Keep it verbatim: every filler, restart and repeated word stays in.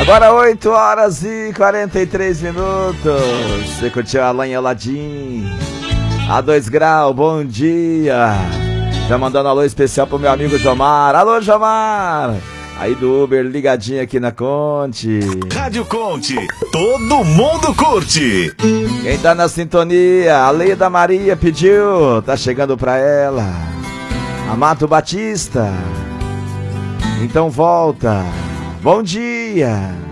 Agora oito horas e quarenta e três minutos. Você curtiu a Lanha Ladim? A dois graus, bom dia. Já mandando um alô especial pro meu amigo Jomar. Alô, Jomar. Aí do Uber, ligadinho aqui na Conte. Rádio Conte, todo mundo curte. Quem tá na sintonia, a Leida Maria pediu, tá chegando pra ela. Amato Batista. Então volta. Bom dia.